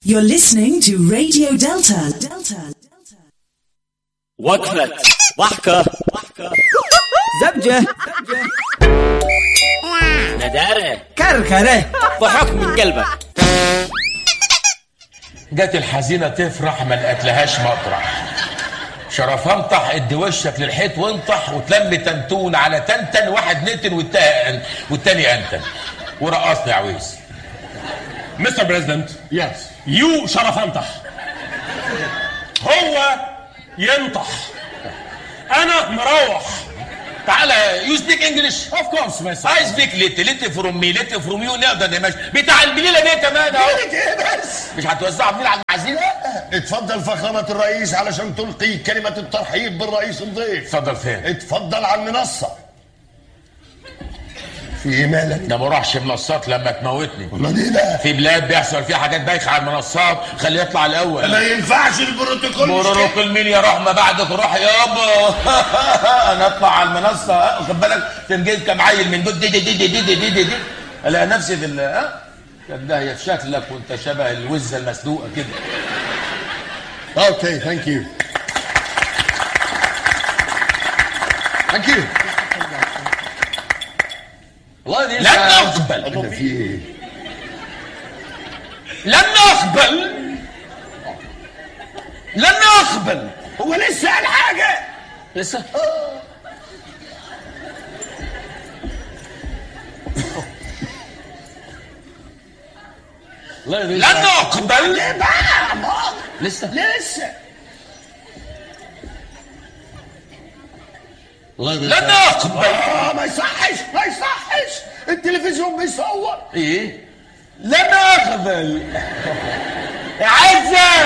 You're listening to Radio Delta. وقفة ضحكة زبجة ندارة كركرة ضحك من قلبك. جت الحزينة تفرح ما لقتلهاش مطرح. شرفنطح ادي وشك للحيط وانطح وتلم تنتون على تنتن، واحد نتن والتاني انتن ورقصني يا عويس. مستر بريزيدنت يس يو شرفنطح. هو ينطح، انا مروح. تعالى يو سبيك انجلش. اوف كورس مستر. اي سبيك ليت فروم مي ليت فروم يو. نقدر نمشي بتاع البليله دي كمان اهو. ايه بس؟ مش هتوزعوا بنيل على المعازيم؟ اتفضل فخامة الرئيس علشان تلقي كلمة الترحيب بالرئيس الضيف. اتفضل فين؟ اتفضل على المنصة. في ايه مالك؟ ده ما اروحش منصات لما تموتني. امال ايه بقى؟ في بلاد بيحصل فيها حاجات بايخه على المنصات، خليه يطلع الاول. ما ينفعش البروتوكول. بروتوكول مين يا روح؟ ما بعدك روح يابا. انا اطلع على المنصه واخد بالك تنجيز كام عيل من دول دي الاقي نفسي في ده هي في شكلك وانت شبه الوزه المسلوقه كده. اوكي ثانك يو. ثانك يو. والله لن نقبل. انا في ايه؟ لن نقبل. هو لسه قال حاجة؟ لسه لن نقبل. ليه بقى؟ لسه لن نقبل. ما يصحش التلفزيون بيصور. ايه؟ لن نقبل. يا عزة